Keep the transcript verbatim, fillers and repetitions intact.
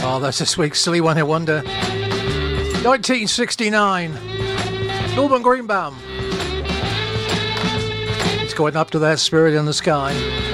Oh, that's this week's Silly One Hit Wonder. nineteen sixty-nine. Norman Greenbaum. It's going up to that Spirit in the Sky.